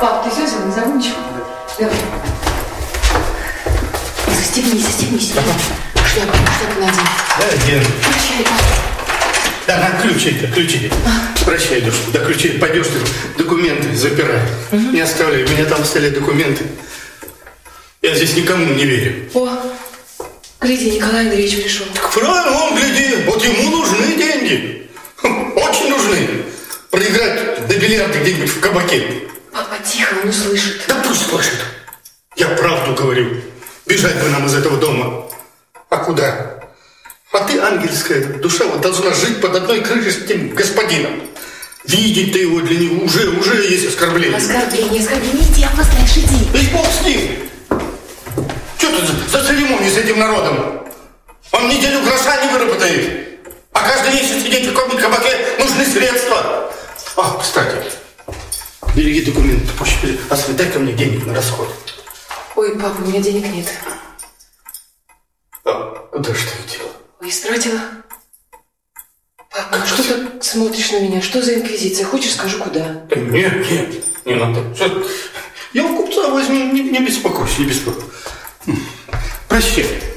Пап, ты все взял? Не забыл ничего? Давай. Застегнись. Шляпу надень. Да, Ген. Прощай, пап. Да, на ключи. Прощай, душка. До ключей пойдешь ты, документы запирай. Не оставляй, у меня там стоят документы. Я здесь никому не верю. О, гляди, Николай Андреевич пришел. Так правильно, он, гляди, вот ему нужны деньги. Очень нужны. Проиграть до бильярда где-нибудь в кабаке. Папа, тихо, он услышит. Да пусть слышит. Я правду говорю. Бежать бы нам из этого дома. А куда? А ты, ангельская душа, вот должна жить под одной крышей с этим господином. Видеть ты его для него уже есть оскорбление. Оскорбление, иди, опознаешь, иди. Да и бог с ним. Что ты за церемонии с этим народом? Он неделю гроша не выработает. А каждый месяц сидеть в каком-нибудь кабаке нужны средства. А, кстати, береги документы, пусть дай-ка мне денег на расход. Ой, папа, у меня денег нет. А куда же ты их дела? Ой, истратила. Папа, ну что ты смотришь на меня? Что за инквизиция? Хочешь, скажу, куда? Да нет, не надо. Я у купца возьму, не беспокойся, не беспокойся. Прощай.